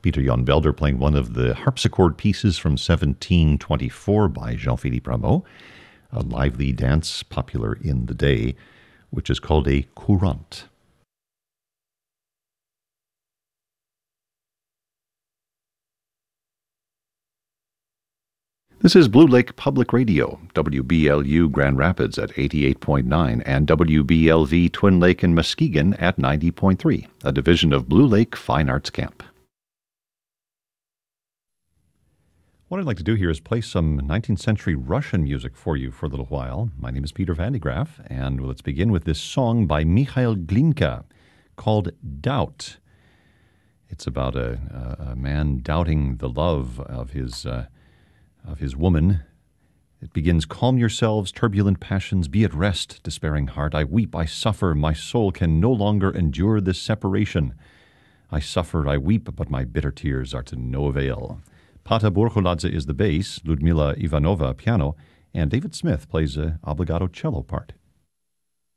Peter Jan Belder playing one of the harpsichord pieces from 1724 by Jean-Philippe Rameau, a lively dance popular in the day, which is called a courante. This is Blue Lake Public Radio, WBLU Grand Rapids at 88.9 and WBLV Twin Lake in Muskegon at 90.3, a division of Blue Lake Fine Arts Camp. What I'd like to do here is play some 19th century Russian music for you for a little while. My name is Peter Van de Graaff, and let's begin with this song by Mikhail Glinka called Doubt. It's about a man doubting the love of his woman. It begins, calm yourselves, turbulent passions, be at rest, despairing heart. I weep, I suffer, my soul can no longer endure this separation. I suffer, I weep, but my bitter tears are to no avail. Pata Burkholadze is the bass, Ludmila Ivanova piano, and David Smith plays an obligato cello part.